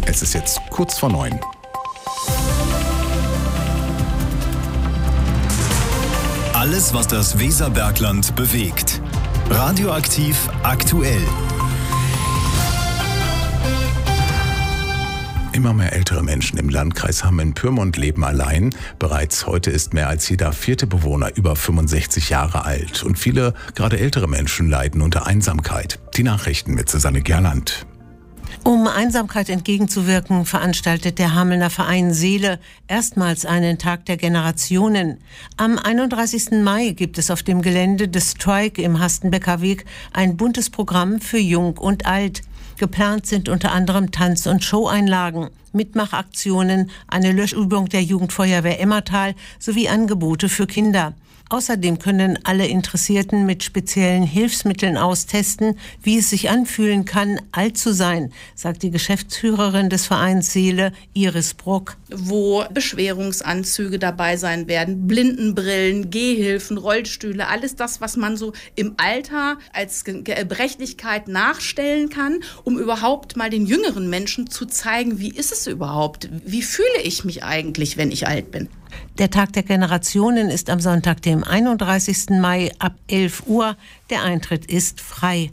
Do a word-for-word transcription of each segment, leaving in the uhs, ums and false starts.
Es ist jetzt kurz vor neun. Alles, was das Weserbergland bewegt. Radioaktiv aktuell. Immer mehr ältere Menschen im Landkreis Hameln-Pyrmont leben allein. Bereits heute ist mehr als jeder vierte Bewohner über fünfundsechzig Jahre alt. Und viele, gerade ältere Menschen, leiden unter Einsamkeit. Die Nachrichten mit Susanne Gerland. Um Einsamkeit entgegenzuwirken, veranstaltet der Hamelner Verein Seele erstmals einen Tag der Generationen. Am einunddreißigsten Mai gibt es auf dem Gelände des Strike im Hastenbecker Weg ein buntes Programm für Jung und Alt. Geplant sind unter anderem Tanz- und Showeinlagen, Mitmachaktionen, eine Löschübung der Jugendfeuerwehr Emmertal sowie Angebote für Kinder. Außerdem können alle Interessierten mit speziellen Hilfsmitteln austesten, wie es sich anfühlen kann, alt zu sein, sagt die Geschäftsführerin des Vereins Seele, Iris Bruck. Wo Beschwerungsanzüge dabei sein werden, Blindenbrillen, Gehhilfen, Rollstühle, alles das, was man so im Alter als Gebrechlichkeit nachstellen kann, um überhaupt mal den jüngeren Menschen zu zeigen, wie ist es überhaupt, wie fühle ich mich eigentlich, wenn ich alt bin. Der Tag der Generationen ist am Sonntag, dem einunddreißigsten Mai ab elf Uhr. Der Eintritt ist frei.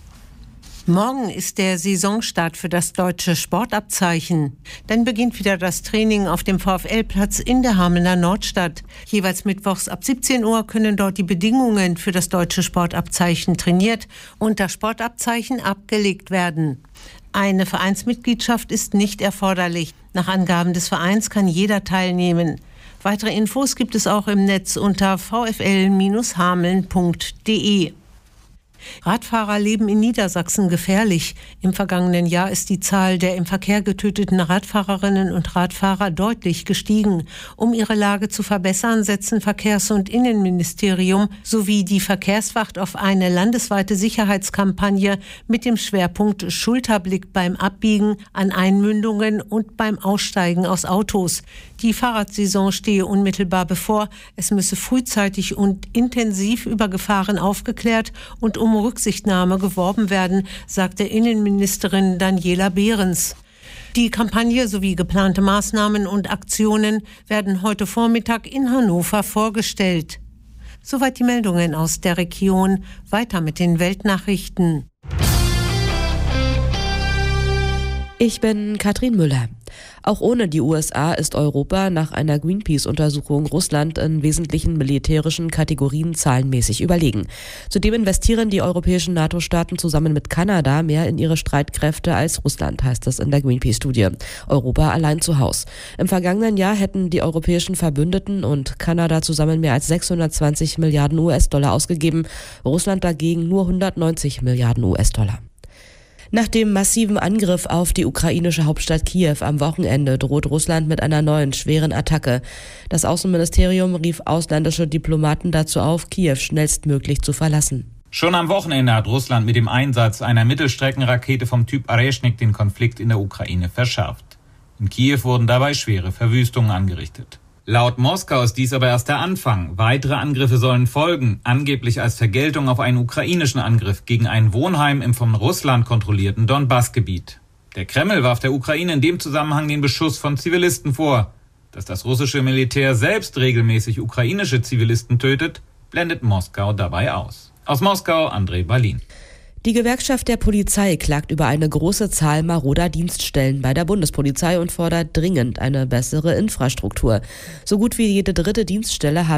Morgen ist der Saisonstart für das deutsche Sportabzeichen. Dann beginnt wieder das Training auf dem VfL-Platz in der Hamelner Nordstadt. Jeweils mittwochs ab siebzehn Uhr können dort die Bedingungen für das deutsche Sportabzeichen trainiert und das Sportabzeichen abgelegt werden. Eine Vereinsmitgliedschaft ist nicht erforderlich. Nach Angaben des Vereins kann jeder teilnehmen. Weitere Infos gibt es auch im Netz unter v f l Bindestrich hameln punkt d e. Radfahrer leben in Niedersachsen gefährlich. Im vergangenen Jahr ist die Zahl der im Verkehr getöteten Radfahrerinnen und Radfahrer deutlich gestiegen. Um ihre Lage zu verbessern, setzen Verkehrs- und Innenministerium sowie die Verkehrswacht auf eine landesweite Sicherheitskampagne mit dem Schwerpunkt Schulterblick beim Abbiegen an Einmündungen und beim Aussteigen aus Autos. Die Fahrradsaison stehe unmittelbar bevor. Es müsse frühzeitig und intensiv über Gefahren aufgeklärt und um Rücksichtnahme geworben werden, sagte Innenministerin Daniela Behrens. Die Kampagne sowie geplante Maßnahmen und Aktionen werden heute Vormittag in Hannover vorgestellt. Soweit die Meldungen aus der Region. Weiter mit den Weltnachrichten. Ich bin Katrin Müller. Auch ohne die U S A ist Europa nach einer Greenpeace-Untersuchung Russland in wesentlichen militärischen Kategorien zahlenmäßig überlegen. Zudem investieren die europäischen NATO-Staaten zusammen mit Kanada mehr in ihre Streitkräfte als Russland, heißt es in der Greenpeace-Studie. Europa allein zu Haus. Im vergangenen Jahr hätten die europäischen Verbündeten und Kanada zusammen mehr als sechshundertzwanzig Milliarden U S-Dollar ausgegeben, Russland dagegen nur hundertneunzig Milliarden U S-Dollar. Nach dem massiven Angriff auf die ukrainische Hauptstadt Kiew am Wochenende droht Russland mit einer neuen schweren Attacke. Das Außenministerium rief ausländische Diplomaten dazu auf, Kiew schnellstmöglich zu verlassen. Schon am Wochenende hat Russland mit dem Einsatz einer Mittelstreckenrakete vom Typ Areshnik den Konflikt in der Ukraine verschärft. In Kiew wurden dabei schwere Verwüstungen angerichtet. Laut Moskau ist dies aber erst der Anfang. Weitere Angriffe sollen folgen, angeblich als Vergeltung auf einen ukrainischen Angriff gegen ein Wohnheim im von Russland kontrollierten Donbass-Gebiet. Der Kreml warf der Ukraine in dem Zusammenhang den Beschuss von Zivilisten vor. Dass das russische Militär selbst regelmäßig ukrainische Zivilisten tötet, blendet Moskau dabei aus. Aus Moskau, André Balin. Die Gewerkschaft der Polizei klagt über eine große Zahl maroder Dienststellen bei der Bundespolizei und fordert dringend eine bessere Infrastruktur. So gut wie jede dritte Dienststelle habe